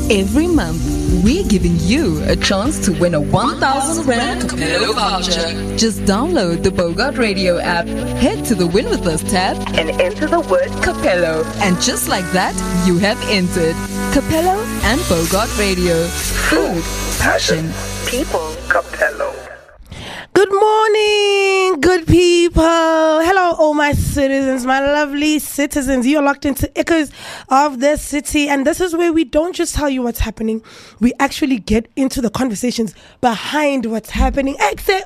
Every month, we're giving you a chance to win a 1,000 Rand Capello voucher. Just download the Bogart Radio app, head to the Win With Us tab, and enter the word Capello. And just like that, you have entered. Capello and Bogart Radio. Food, passion, people, Capello. Good morning, good people. Hello, all my citizens, my lovely citizens. You're locked into Echoes of the City, and this is where we don't just tell you what's happening. We actually get into the conversations behind what's happening. It's your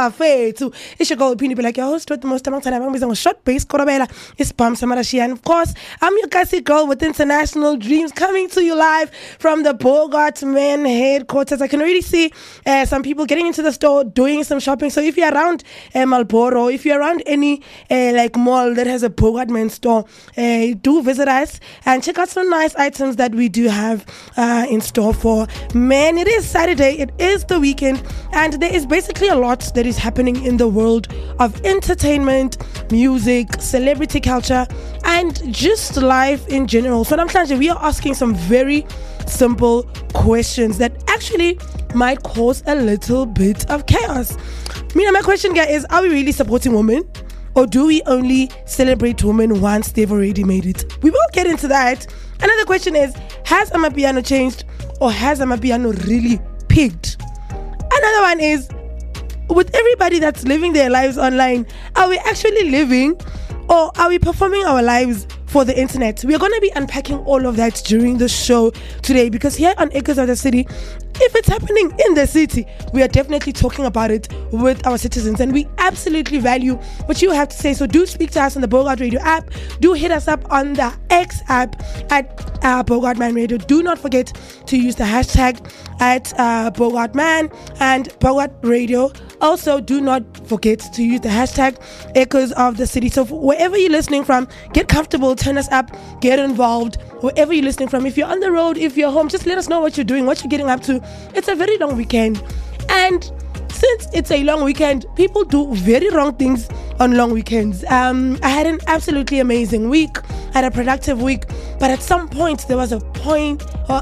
girl, Pini, be like your host with the most amount of time. I'm a short base, Korabela. It's Pam Samarashi, and of course, I'm your classic girl with international dreams, coming to you live from the Bogart Men headquarters. I can already see some people getting into the store, doing some shopping. So if you're around Marlboro, if you're around any like mall that has a Bogart Men store, do visit us and check out some nice items that we do have in store for men. It is Saturday, it is the weekend, and there is basically a lot that is happening in the world of entertainment, music, celebrity culture, and just life in general. So namhlanje we are asking some very simple questions that actually might cause a little bit of chaos. My question, guys, is: are we really supporting women, or do we only celebrate women once they've already made it? We will get into that. Another question is: has Amapiano changed, or has Amapiano really peaked? Another one is: with everybody that's living their lives online, are we actually living, or are we performing our lives for the internet? We are going to be unpacking all of that during the show today, because here on Echoes of the City, if it's happening in the city, we are definitely talking about it with our citizens, and we absolutely value what you have to say. So do speak to us on the Bogart Radio app. Do hit us up on the X app at Bogart Man Radio. Do not forget to use the hashtag at Bogart Man and Bogart Radio. Also, do not forget to use the hashtag Echoes of the City. So wherever you're listening from, get comfortable, turn us up, get involved. Wherever you're listening from, if you're on the road, if you're home, just let us know what you're doing, what you're getting up to. It's a very long weekend, and since it's a long weekend, people do very wrong things on long weekends. I had an absolutely amazing week, had a productive week, but at some point there was a point,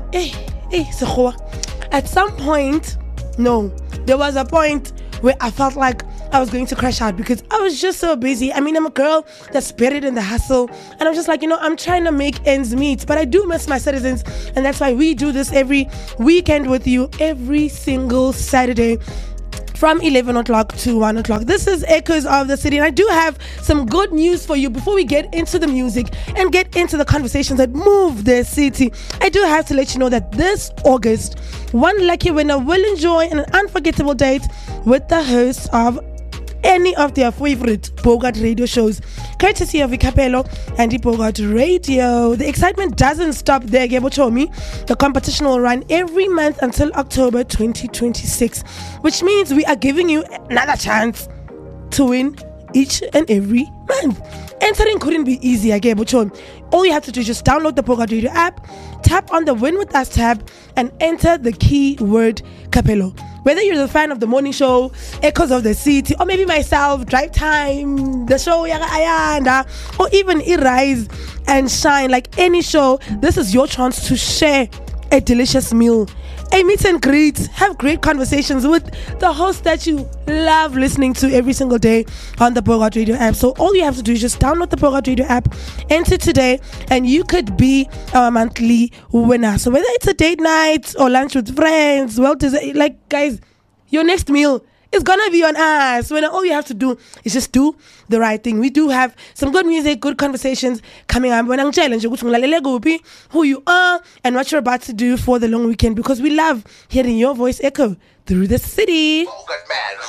there was a point where I felt like I was going to crash out because I was just so busy. I mean, I'm a girl that's buried in the hustle, and I'm just like, I'm trying to make ends meet, but I do miss my citizens, and that's why we do this every weekend with you, every single Saturday from 11 o'clock to 1 o'clock. This is Echoes of the City, and I do have some good news for you before we get into the music and get into the conversations that move the city. I do have to let you know that this August, one lucky winner will enjoy an unforgettable date with the host of any of their favorite Bogart radio shows, courtesy of Capello and the Bogart Radio. The excitement doesn't stop there, Gebochomi. The competition will run every month until October 2026, which means we are giving you another chance to win each and every month. Entering couldn't be easy, Gebochomi. All you have to do is just download the Bogart Radio app, tap on the Win With Us tab, and enter the keyword Capello. Whether you're a fan of the morning show, Echoes of the City, or maybe myself, Drive Time, the show Yaga Ayanda, or even Rise and Shine, like any show, this is your chance to share a delicious meal, a meet and greet, have great conversations with the host that you love listening to every single day on the Bogart Radio app. So all you have to do is just download the Bogart Radio app, enter today, and you could be our monthly winner. So whether it's a date night or lunch with friends, like guys, your next meal is gonna be on us. When all you have to do is just do the right thing. We do have some good music, good conversations coming up. When I'm challenged, who you are and what you're about to do for the long weekend, because we love hearing your voice echo through the city.